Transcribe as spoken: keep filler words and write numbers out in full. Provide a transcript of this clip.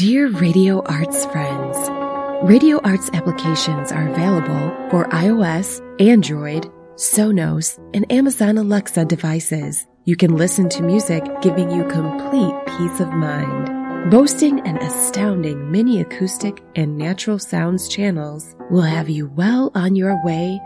Dear Radio Arts friends, Radio Arts applications are available for iOS, Android, Sonos, and Amazon Alexa devices. You can listen to music giving you complete peace of mind. Boasting an astounding mini acoustic and natural sounds channels will have you well on your way